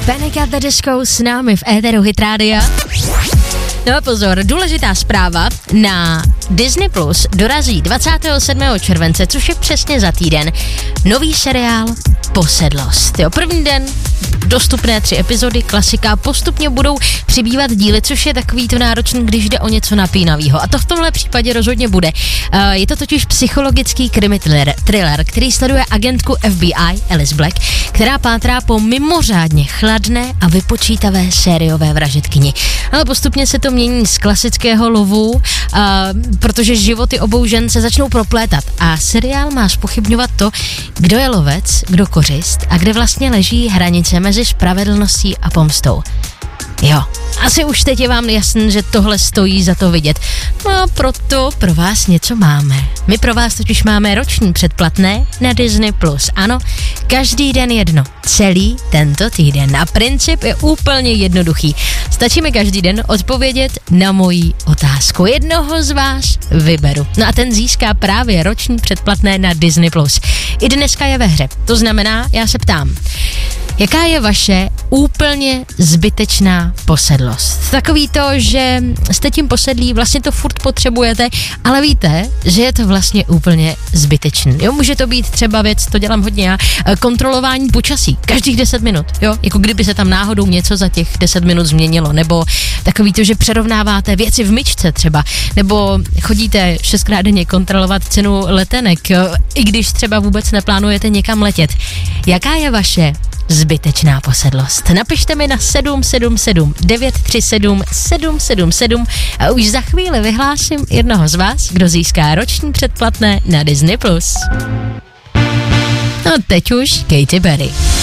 Panic at the Disco s námi v éteru Hit Rádia. No a pozor, důležitá zpráva, na Disney Plus dorazí 27. července, což je přesně za týden, nový seriál Posedlost. Jo, první den dostupné 3 epizody, klasika, postupně budou přibývat díly, což je takový to náročný, když jde o něco napínavého. A to v tomhle případě rozhodně bude. Je to totiž psychologický krimi thriller, který sleduje agentku FBI Alice Black, která pátrá po mimořádně chladné a vypočítavé sériové vražedkyni. Ale postupně se to mění z klasického lovu, protože životy obou žen se začnou proplétat a seriál má zpochybňovat to, kdo je lovec, kdo kořist a kde vlastně leží hranice mezi spravedlností a pomstou. Jo, asi už teď je vám jasný, že tohle stojí za to vidět. No a proto pro vás něco máme. My pro vás totiž máme roční předplatné na Disney+. Ano, každý den jedno. Celý tento týden. A princip je úplně jednoduchý. Stačí mi každý den odpovědět na moji otázku. Jednoho z vás vyberu. No a ten získá právě roční předplatné na Disney+. I dneska je ve hře. To znamená, já se ptám, jaká je vaše úplně zbytečná posedlost? Takový to, že jste tím posedlí, vlastně to furt potřebujete, ale víte, že je to vlastně úplně zbytečný. Jo, může to být třeba věc, to dělám hodně já, kontrolování počasí, každých 10 minut, jo, jako kdyby se tam náhodou něco za těch 10 minut změnilo, nebo takový to, že přerovnáváte věci v myčce třeba, nebo chodíte 6krát denně kontrolovat cenu letenek, jo, i když třeba vůbec neplánujete někam letět. Jaká je vaše zbytečná posedlost? Napište mi na 777 937 777 a už za chvíli vyhlásím jednoho z vás, kdo získá roční předplatné na Disney+. No teď už Katy Perry.